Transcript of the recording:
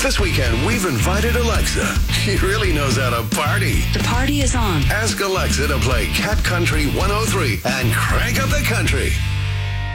This weekend, we've invited Alexa. She really knows how to party. The party is on. Ask Alexa to play Cat Country 103 and crank up the country.